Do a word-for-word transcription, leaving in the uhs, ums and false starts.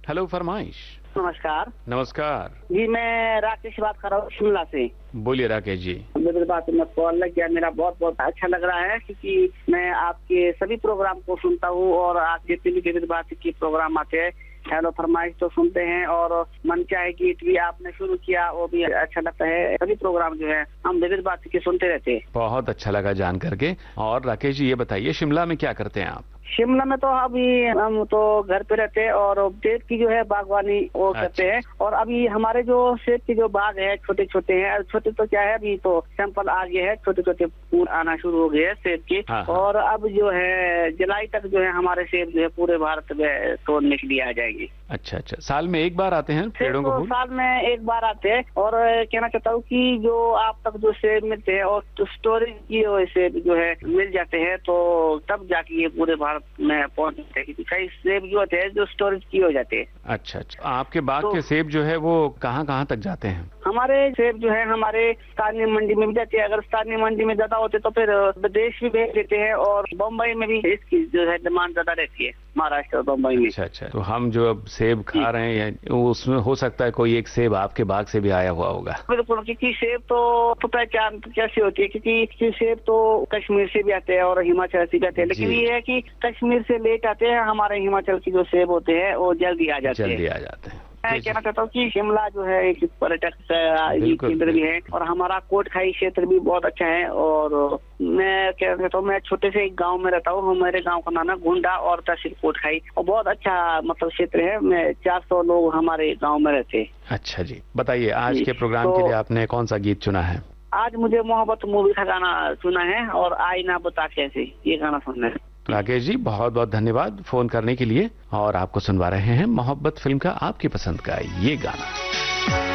Hello फरमाइश। नमस्कार। नमस्कार जी, मैं राकेश बात कर रहा हूँ शिमला से। बोलिए राकेश जी। मेरी बात में कॉल लग गया, मेरा बहुत बहुत अच्छा लग रहा है क्योंकि मैं आपके सभी प्रोग्राम को सुनता हूँ और आपके जितने भी विविध भारती के प्रोग्राम आते हैं, हेलो फरमाइश तो सुनते हैं और मन चाहे गीत भी आपने शुरू किया वो भी अच्छा लगता है। सभी प्रोग्राम जो है हम विविध भारती के सुनते रहते हैं। बहुत अच्छा लगा जान करके। और राकेश जी ये बताइए, शिमला में क्या करते हैं आप? शिमला में तो अभी हम तो घर पे रहते हैं और सेब की जो है बागवानी वो अच्छा। करते हैं। और अभी हमारे जो सेब के जो बाग है छोटे छोटे हैं, छोटे तो क्या है अभी तो सैंपल आ गए हैं, छोटे छोटे फूल आना शुरू हो गए हैं सेब के। हाँ, हाँ। और अब जो है जुलाई तक जो है हमारे सेब जो है पूरे भारत में तोड़ने के लिए आ जाएंगे। अच्छा अच्छा, साल में एक बार आते हैं पेड़ों को तो फूल? साल में एक बार आते हैं। और कहना चाहता हूँ कि जो आप तक जो सेब मिलते हैं और तो स्टोरेज की सेब जो है मिल जाते हैं तो तब जाके ये पूरे भारत में पहुंच जाते हैं। कई सेब जो होते हैं जो स्टोरेज की हो जाते हैं। अच्छा अच्छा, आपके बाग तो, के सेब जो है वो कहाँ कहाँ तक जाते हैं? हमारे सेब जो है हमारे स्थानीय मंडी में भी जाते हैं। अगर स्थानीय मंडी में ज्यादा होते तो फिर विदेश भी भेज देते हैं और बम्बई में भी इसकी जो है डिमांड ज्यादा रहती है, महाराष्ट्र और बम्बई में। अच्छा अच्छा, तो हम जो अब सेब खा रहे हैं उसमें हो सकता है कोई एक सेब आपके बाग से भी आया हुआ होगा। बिल्कुल, क्योंकि सेब तो तो पहचान कैसी होती है क्योंकि सेब तो कश्मीर से भी आते हैं और हिमाचल से भी आते हैं, लेकिन ये है कि कश्मीर से लेट आते हैं, हमारे हिमाचल की जो सेब होते हैं वो जल्दी आ जाते हैं। जल्दी आ जाते हैं। मैं कहना चाहता हूँ कि शिमला जो है एक पर्यटक केंद्र भी है और हमारा कोटखाई क्षेत्र भी बहुत अच्छा है। और मैं कहना चाहता हूँ, मैं छोटे से एक गांव में रहता हूँ, मेरे गांव का नाम है गुंडा और तहसील कोटखाई और बहुत अच्छा मतलब क्षेत्र है। मैं चार सौ लोग हमारे गाँव में रहते हैं। अच्छा जी, बताइए आज के प्रोग्राम तो, के लिए आपने कौन सा गीत चुना है? आज मुझे मोहब्बत मूवी का गाना सुना है और आई ना बता कैसे, ये गाना सुनना है। राकेश जी बहुत बहुत धन्यवाद फोन करने के लिए। और आपको सुनवा रहे हैं मोहब्बत फिल्म का आपकी पसंद का ये गाना।